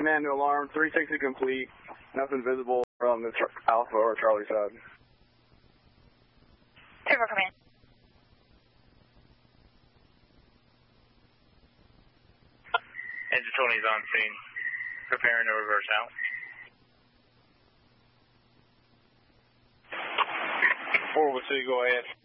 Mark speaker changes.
Speaker 1: command to alarm. 360 complete. Nothing visible from the Alpha or Charlie side.
Speaker 2: Turbo command.
Speaker 3: Engine 20 is on scene. Preparing to reverse out.
Speaker 1: 4 with 2, go ahead.